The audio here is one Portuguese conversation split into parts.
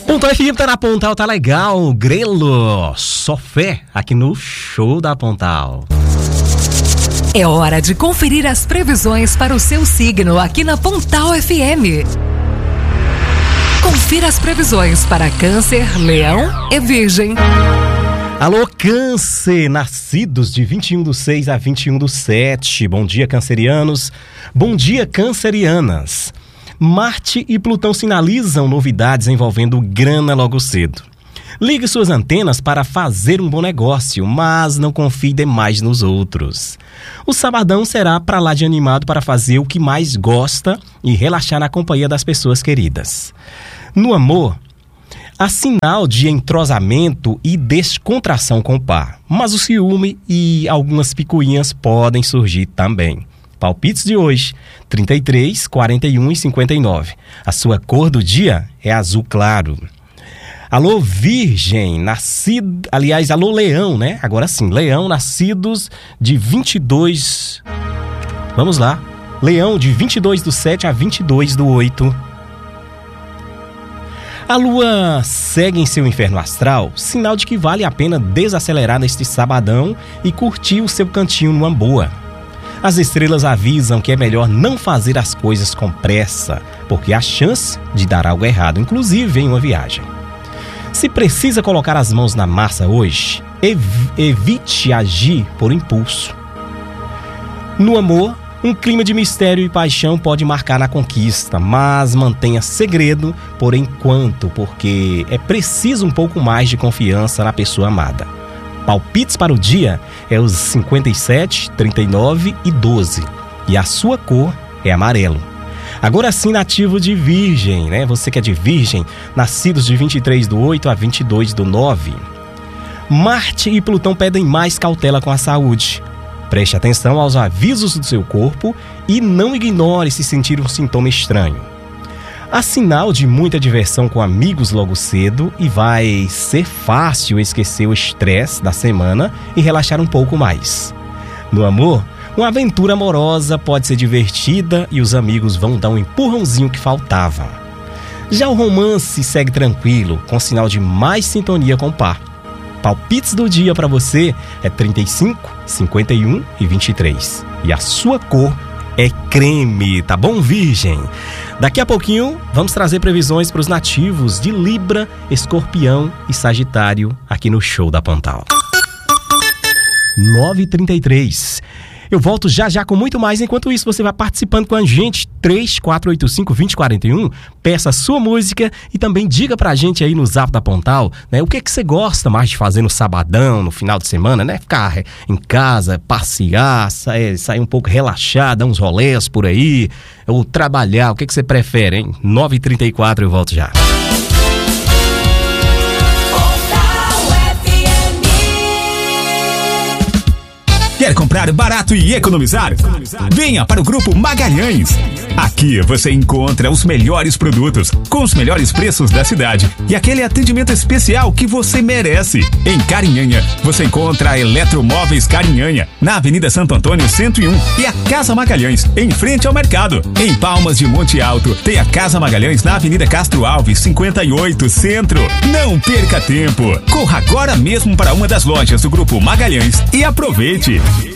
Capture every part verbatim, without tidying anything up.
Pontal F M tá na Pontal, tá legal. Grelo, só fé aqui no Show da Pontal. É hora de conferir as previsões para o seu signo aqui na Pontal F M. Confira as previsões para Câncer, Leão e Virgem. Alô, Câncer, nascidos de vinte e um do seis a vinte e um do sete. Bom dia, cancerianos. Bom dia, cancerianas. Marte e Plutão sinalizam novidades envolvendo grana logo cedo. Ligue suas antenas para fazer um bom negócio, mas não confie demais nos outros. O sabadão será pra lá de animado para fazer o que mais gosta e relaxar na companhia das pessoas queridas. No amor, há sinal de entrosamento e descontração com o par, mas o ciúme e algumas picuinhas podem surgir também. Palpites de hoje, trinta e três, quarenta e um e cinquenta e nove. A sua cor do dia é azul claro. Alô, Virgem, nascido... Aliás, alô, Leão, né? Agora sim, Leão, nascidos de vinte e dois... Vamos lá. Leão, de vinte e dois do sete a vinte e dois do oito. A lua segue em seu inferno astral, sinal de que vale a pena desacelerar neste sabadão e curtir o seu cantinho numa boa. As estrelas avisam que é melhor não fazer as coisas com pressa, porque há chance de dar algo errado, inclusive em uma viagem. Se precisa colocar as mãos na massa hoje, ev- evite agir por impulso. No amor, um clima de mistério e paixão pode marcar na conquista, mas mantenha segredo por enquanto, porque é preciso um pouco mais de confiança na pessoa amada. Palpites para o dia é os cinquenta e sete, trinta e nove e doze. E a sua cor é amarelo. Agora sim, nativo de Virgem, né? Você que é de Virgem, nascidos de vinte e três do oito a vinte e dois do nove. Marte e Plutão pedem mais cautela com a saúde. Preste atenção aos avisos do seu corpo e não ignore se sentir um sintoma estranho. Há sinal de muita diversão com amigos logo cedo e vai ser fácil esquecer o estresse da semana e relaxar um pouco mais. No amor, uma aventura amorosa pode ser divertida e os amigos vão dar um empurrãozinho que faltava. Já o romance segue tranquilo, com sinal de mais sintonia com o par. Palpites do dia para você é trinta e cinco, cinquenta e um e vinte e três. E a sua cor é creme, tá bom, Virgem? Daqui a pouquinho vamos trazer previsões para os nativos de Libra, Escorpião e Sagitário aqui no Show da Pontal. nove e trinta e três. Eu volto já já com muito mais. Enquanto isso, você vai participando com a gente. três quatro oito cinco, dois zero quatro um. Peça a sua música e também diga pra gente aí no Zap da Pontal, né? O que é que você gosta mais de fazer no sabadão, no final de semana, né? Ficar em casa, passear, sair, sair um pouco relaxar, dar uns rolês por aí, ou trabalhar. O que é que você prefere, hein? nove e trinta e quatro, eu volto já. Quer comprar barato e economizar? Venha para o Grupo Magalhães. Aqui você encontra os melhores produtos, com os melhores preços da cidade e aquele atendimento especial que você merece. Em Carinhanha, você encontra a Eletromóveis Carinhanha, na Avenida Santo Antônio cento e um, e a Casa Magalhães, em frente ao mercado. Em Palmas de Monte Alto, tem a Casa Magalhães na Avenida Castro Alves, cinquenta e oito, Centro. Não perca tempo. Corra agora mesmo para uma das lojas do Grupo Magalhães e aproveite.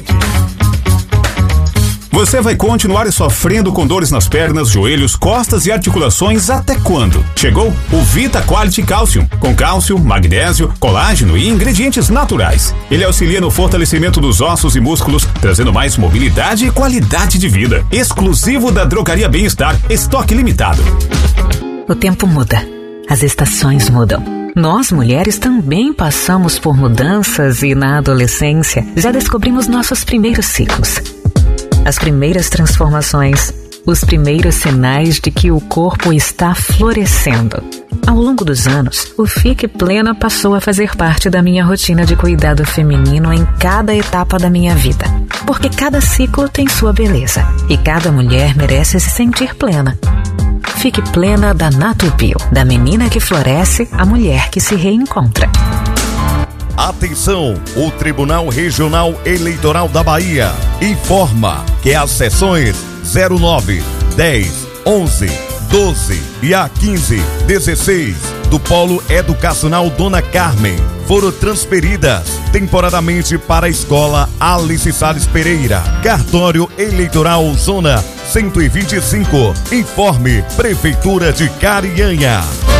Você vai continuar sofrendo com dores nas pernas, joelhos, costas e articulações até quando? Chegou o Vita Quality Calcium, com cálcio, magnésio, colágeno e ingredientes naturais. Ele auxilia no fortalecimento dos ossos e músculos, trazendo mais mobilidade e qualidade de vida. Exclusivo da Drogaria Bem-Estar, estoque limitado. O tempo muda, as estações mudam. Nós, mulheres, também passamos por mudanças e, na adolescência, já descobrimos nossos primeiros ciclos. As primeiras transformações, os primeiros sinais de que o corpo está florescendo. Ao longo dos anos, o Fique Plena passou a fazer parte da minha rotina de cuidado feminino em cada etapa da minha vida. Porque cada ciclo tem sua beleza e cada mulher merece se sentir plena. Fique Plena da Natubio, da menina que floresce à mulher que se reencontra. Atenção, o Tribunal Regional Eleitoral da Bahia informa que as sessões zero nove, dez, onze, doze e a quinze dezesseis do Polo Educacional Dona Carmen foram transferidas temporariamente para a Escola Alice Salles Pereira. Cartório Eleitoral Zona cento e vinte e cinco. Informe Prefeitura de Carianha.